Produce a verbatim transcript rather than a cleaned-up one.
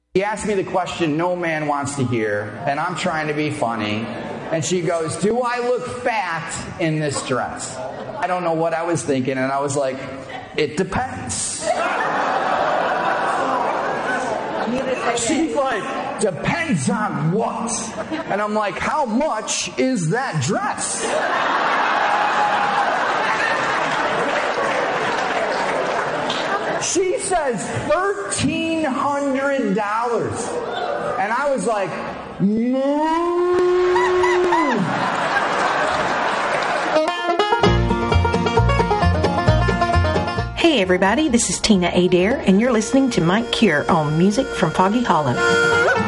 She asked me the question no man wants to hear, and I'm trying to be funny. And she goes, do I look fat in this dress? I don't know what I was thinking, and I was like, it depends. She's like, depends on what? And I'm like, how much is that dress? She says thirteen hundred dollars. And I was like, mmm. Hey everybody, this is Tina Adair, and you're listening to Mike Cure on Music from Foggy Hollow.